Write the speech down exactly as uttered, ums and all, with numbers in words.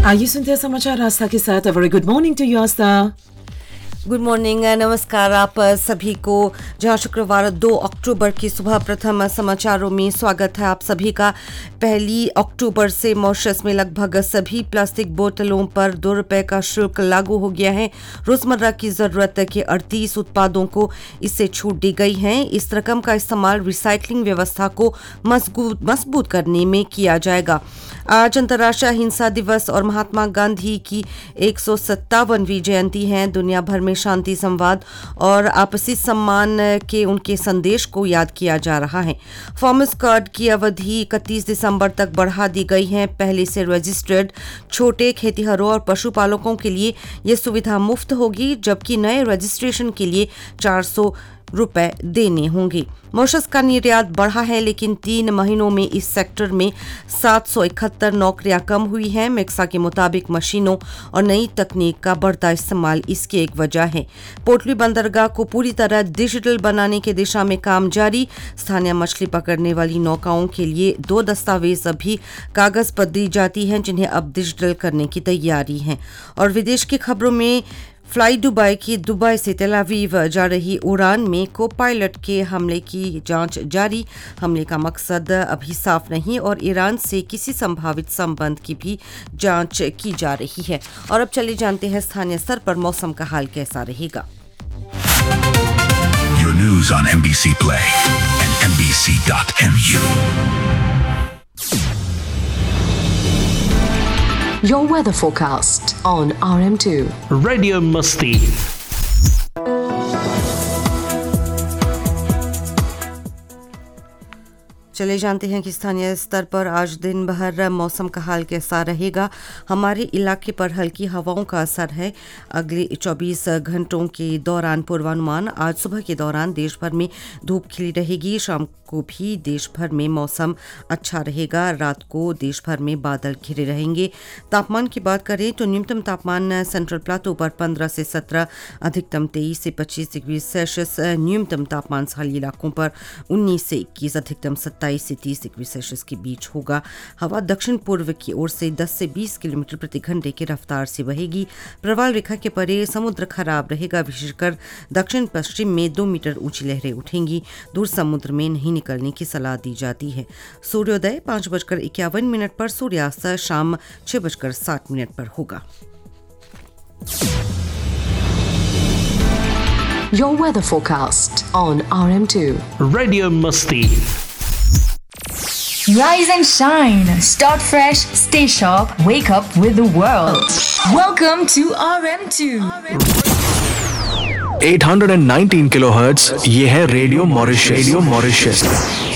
आइए सुनते हैं समाचार आस्था के साथ। Very good morning to you Aastha. Good morning, नमस्कार आप सभी को। जहां शुक्रवार दो अक्टूबर की सुबह प्रथम समाचारों में स्वागत है आप सभी का। पहली अक्टूबर से मॉरिशस में लगभग सभी प्लास्टिक बोतलों पर दो रुपए का शुल्क लागू हो गया है। रोजमर्रा की जरूरत के अड़तीस उत्पादों को इससे छूट दी गई है। इस रकम का इस्तेमाल रिसाइकलिंग व्यवस्था को मजबूत मजबूत करने में किया जाएगा। आज अंतर्राष्ट्रीय अहिंसा दिवस और महात्मा गांधी की एक सौ सत्तावनवीं जयंती है। दुनिया भर में शांति, संवाद और आपसी सम्मान के उनके संदेश को याद किया जा रहा है। फार्मर्स कार्ड की अवधि इकतीस दिसंबर तक बढ़ा दी गई है। पहले से रजिस्टर्ड छोटे खेतीहरों और पशुपालकों के लिए यह सुविधा मुफ्त होगी, जबकि नए रजिस्ट्रेशन के लिए चार सौ रुपए देने होंगे। मॉरिशस का निर्यात बढ़ा है, लेकिन तीन महीनों में इस सेक्टर में सात सौ इकहत्तर नौकरियां कम हुई हैं। मेक्सा के मुताबिक मशीनों और नई तकनीक का बढ़ता इस्तेमाल इसकी एक वजह है। पोर्टली बंदरगाह को पूरी तरह डिजिटल बनाने की दिशा में काम जारी। स्थानीय मछली पकड़ने वाली नौकाओं के लिए दो दस्तावेज अभी कागज पर दी जाती हैं, जिन्हें अब डिजिटल करने की तैयारी है। और विदेश की खबरों में फ्लाई दुबई की दुबई से तेल अवीव जा रही उड़ान में को पायलट के हमले की जांच जारी। हमले का मकसद अभी साफ नहीं और ईरान से किसी संभावित संबंध की भी जांच की जा रही है। और अब चले जानते हैं स्थानीय स्तर पर मौसम का हाल कैसा रहेगा। Your news on M B C Play and M B C dot M U. Your weather forecast on R M two. Radio Musti. चले जानते हैं कि स्थानीय स्तर पर आज दिन भर मौसम का हाल कैसा रहेगा। हमारे इलाके पर हल्की हवाओं का असर है। अगले चौबीस घंटों के दौरान पूर्वानुमान, आज सुबह के दौरान देश भर में धूप खिली रहेगी। शाम को भी देश भर में मौसम अच्छा रहेगा। रात को देश भर में बादल घिरे रहेंगे। तापमान की बात करें तो न्यूनतम तापमान सेंट्रल प्लाटो पर पंद्रह से सत्रह, अधिकतम तेईस से पच्चीस डिग्री सेल्सियस, न्यूनतम तापमान साहली इलाकों पर उन्नीस से इक्कीस, अधिकतम सत्ताईस से तीस डिग्री सेल्सियस के बीच होगा। हवा दक्षिण पूर्व की ओर से दस से बीस किलोमीटर प्रति घंटे की रफ्तार से बहेगी। प्रवाल रेखा के परे समुद्र खराब रहेगा, विशेषकर दक्षिण पश्चिम में दो मीटर ऊंची लहरें उठेंगी। दूर समुद्र में नहीं निकलने की सलाह दी जाती है। सूर्योदय पाँच बजकर इक्यावन मिनट पर, सूर्यास्त शाम छह बजकर साठ मिनट पर होगा। Your weather forecast on R M two. Radio Musti. Rise and shine. Start fresh, stay sharp, wake up with the world. Welcome to R M two. eight hundred nineteen kilohertz, ये है radio Mauritius. Radio Mauritius.